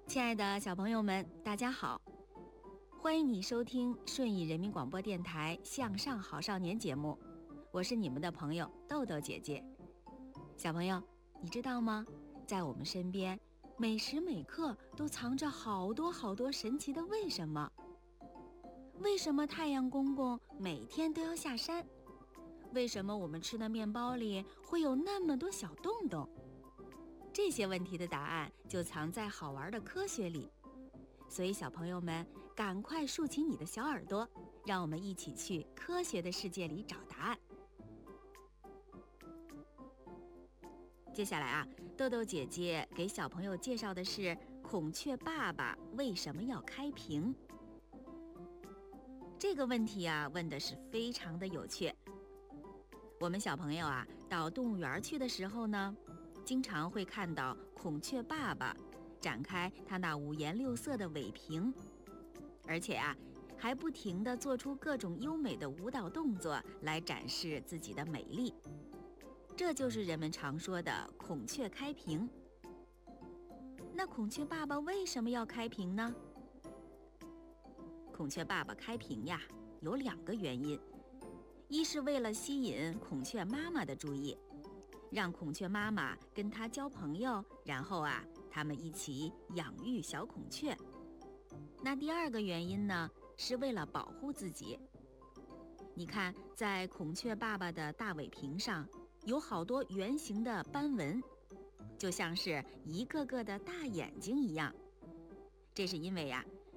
亲爱的小朋友们，大家好！欢迎你收听顺义人民广播电台向上好少年节目，我是你们的朋友豆豆姐姐。小朋友，你知道吗？在我们身边，每时每刻都藏着好多好多神奇的为什么。为什么太阳公公每天都要下山？为什么我们吃的面包里会有那么多小洞洞？这些问题的答案就藏在好玩的科学里，所以小朋友们赶快竖起你的小耳朵，让我们一起去科学的世界里找答案。接下来豆豆姐姐给小朋友介绍的是孔雀爸爸为什么要开屏。这个问题问的是非常的有趣。我们小朋友到动物园去的时候呢，经常会看到孔雀爸爸展开它那五颜六色的尾屏，而且还不停地做出各种优美的舞蹈动作来展示自己的美丽。这就是人们常说的孔雀开屏。那孔雀爸爸为什么要开屏呢？孔雀爸爸开屏有两个原因，一是为了吸引孔雀妈妈的注意，让孔雀妈妈跟他交朋友，然后他们一起养育小孔雀。那第二个原因呢，是为了保护自己。你看，在孔雀爸爸的大尾屏上有好多圆形的斑纹，就像是一个个的大眼睛一样。这是因为